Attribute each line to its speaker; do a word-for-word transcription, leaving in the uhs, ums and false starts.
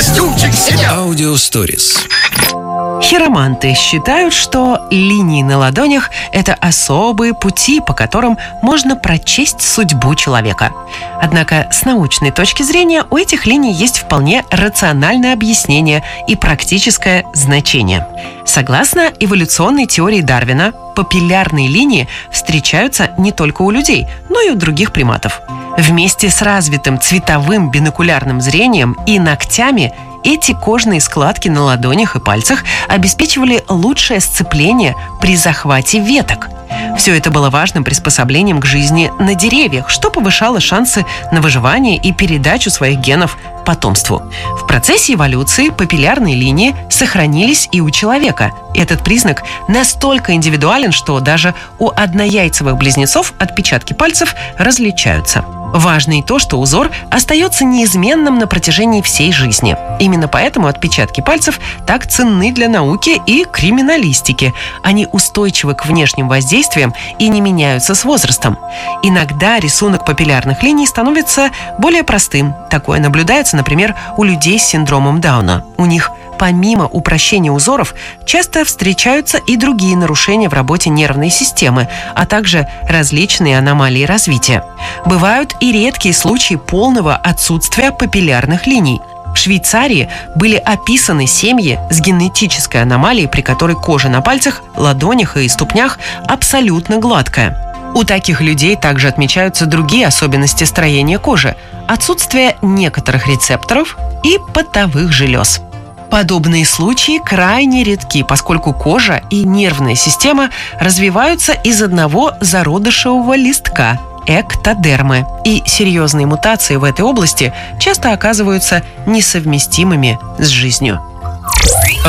Speaker 1: костюмчик сидел.
Speaker 2: Аудио Stories.
Speaker 3: Хироманты считают, что линии на ладонях – это особые пути, по которым можно прочесть судьбу человека. Однако с научной точки зрения у этих линий есть вполне рациональное объяснение и практическое значение. Согласно эволюционной теории Дарвина, папиллярные линии встречаются не только у людей, но и у других приматов. Вместе с развитым цветовым бинокулярным зрением и ногтями эти кожные складки на ладонях и пальцах обеспечивали лучшее сцепление при захвате веток. Все это было важным приспособлением к жизни на деревьях, что повышало шансы на выживание и передачу своих генов потомству. В процессе эволюции папиллярные линии сохранились и у человека. Этот признак настолько индивидуален, что даже у однояйцевых близнецов отпечатки пальцев различаются. Важно и то, что узор остается неизменным на протяжении всей жизни. Именно поэтому отпечатки пальцев так ценны для науки и криминалистики. Они устойчивы к внешним воздействиям и не меняются с возрастом. Иногда рисунок папиллярных линий становится более простым. Такое наблюдается, например, у людей с синдромом Дауна. У них помимо упрощения узоров, часто встречаются и другие нарушения в работе нервной системы, а также различные аномалии развития. Бывают и редкие случаи полного отсутствия папиллярных линий. В Швейцарии были описаны семьи с генетической аномалией, при которой кожа на пальцах, ладонях и ступнях абсолютно гладкая. У таких людей также отмечаются другие особенности строения кожи – отсутствие некоторых рецепторов и потовых желез. Подобные случаи крайне редки, поскольку кожа и нервная система развиваются из одного зародышевого листка – эктодермы, и серьезные мутации в этой области часто оказываются несовместимыми с жизнью.